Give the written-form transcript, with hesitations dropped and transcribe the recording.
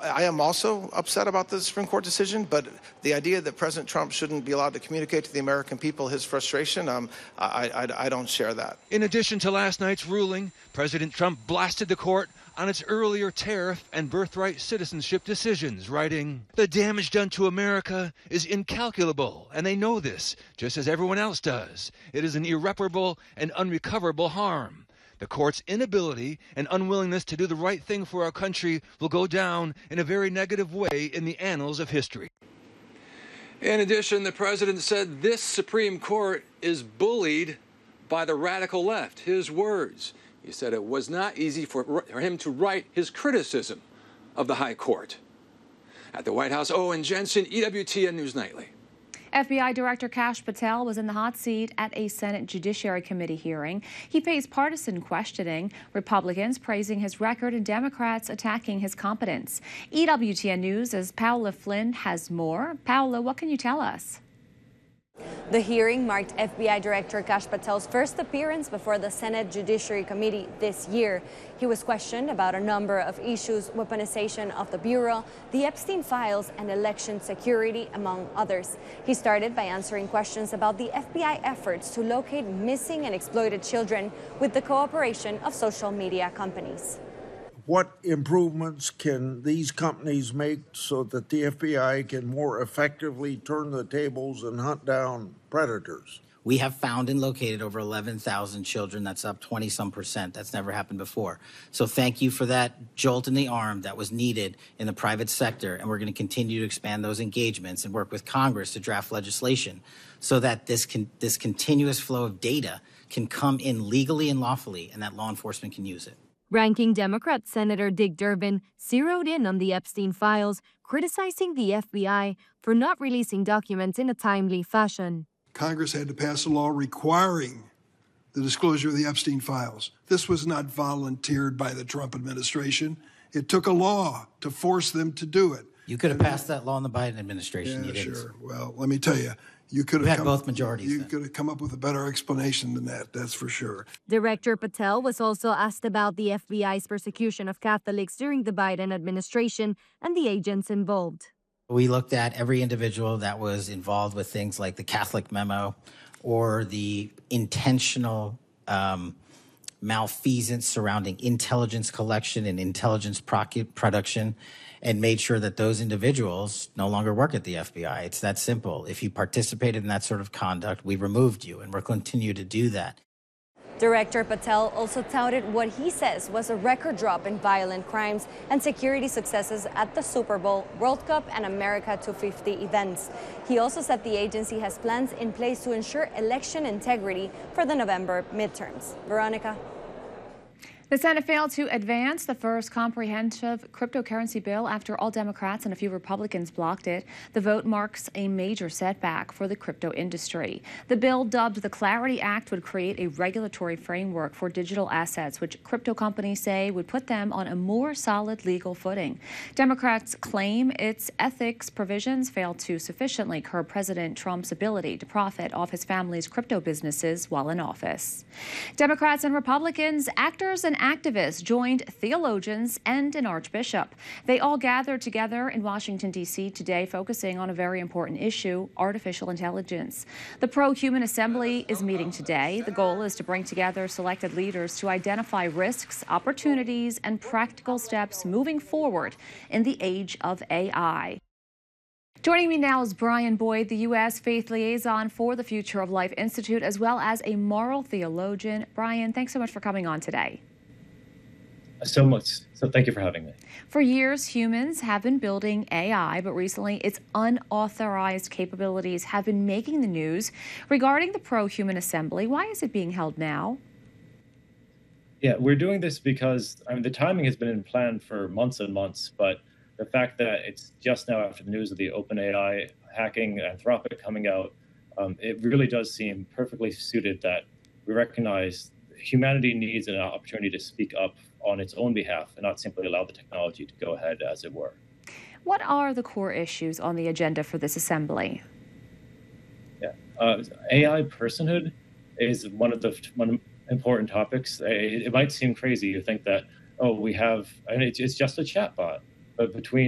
I am also upset about the Supreme Court decision, but the idea that President Trump shouldn't be allowed to communicate to the American people his frustration, I don't share that. In addition to last night's ruling, President Trump blasted the court on its earlier tariff and birthright citizenship decisions, writing, "The damage done to America is incalculable, and they know this, just as everyone else does. It is an irreparable and unrecoverable harm. The court's inability and unwillingness to do the right thing for our country will go down in a very negative way in the annals of history." In addition, the president said this Supreme Court is bullied by the radical left. His words. He said it was not easy for him to write his criticism of the High Court. At the White House, Owen Jensen, EWTN News Nightly. FBI Director Kash Patel was in the hot seat at a Senate Judiciary Committee hearing. He faced partisan questioning, Republicans praising his record and Democrats attacking his competence. EWTN News' Paola Flynn has more. Paola, what can you tell us? The hearing marked FBI Director Kash Patel's first appearance before the Senate Judiciary Committee this year. He was questioned about a number of issues: weaponization of the Bureau, the Epstein files, and election security, among others. He started by answering questions about the FBI efforts to locate missing and exploited children with the cooperation of social media companies. What improvements can these companies make so that the FBI can more effectively turn the tables and hunt down predators? We have found and located over 11,000 children. That's up 20-some%. That's never happened before. So thank you for that jolt in the arm that was needed in the private sector. And we're going to continue to expand those engagements and work with Congress to draft legislation so that this continuous flow of data can come in legally and lawfully, and that law enforcement can use it. Ranking Democrat Senator Dick Durbin zeroed in on the Epstein files, criticizing the FBI for not releasing documents in a timely fashion. Congress had to pass a law requiring the disclosure of the Epstein files. This was not volunteered by the Trump administration. It took a law to force them to do it. You could have passed that law in the Biden administration. Yeah, sure. Well, let me tell you. You could have had both majorities. You could have come up with a better explanation than that, that's for sure. Director Patel was also asked about the FBI's persecution of Catholics during the Biden administration and the agents involved. We looked at every individual that was involved with things like the Catholic memo or the intentional malfeasance surrounding intelligence collection and intelligence production, and made sure that those individuals no longer work at the FBI. It's that simple. If you participated in that sort of conduct, we removed you, and we'll continue to do that. Director Patel also touted what he says was a record drop in violent crimes and security successes at the Super Bowl, World Cup, and America 250 events. He also said the agency has plans in place to ensure election integrity for the November midterms. Veronica. The Senate failed to advance the first comprehensive cryptocurrency bill after all Democrats and a few Republicans blocked it. The vote marks a major setback for the crypto industry. The bill, dubbed the Clarity Act, would create a regulatory framework for digital assets, which crypto companies say would put them on a more solid legal footing. Democrats claim its ethics provisions failed to sufficiently curb President Trump's ability to profit off his family's crypto businesses while in office. Democrats and Republicans, actors and activists joined theologians and an archbishop. They all gathered together in Washington, D.C. today, focusing on a very important issue: artificial intelligence. The Pro-Human Assembly is meeting today. The goal is to bring together selected leaders to identify risks, opportunities, and practical steps moving forward in the age of AI. Joining me now is Brian Boyd, the U.S. Faith Liaison for the Future of Life Institute, as well as a moral theologian. Brian, thanks so much for coming on today. So thank you for having me. For years, humans have been building AI, but recently its unauthorized capabilities have been making the news. Regarding the Pro-Human Assembly, why is it being held now? Yeah, we're doing this because the timing has been in plan for months and months, but the fact that it's just now after the news of the OpenAI hacking, Anthropic coming out, it really does seem perfectly suited that we recognize humanity needs an opportunity to speak up on its own behalf and not simply allow the technology to go ahead as it were. What are the core issues on the agenda for this assembly? Yeah, AI personhood is one of the important topics. It might seem crazy to think that, it's just a chatbot, but between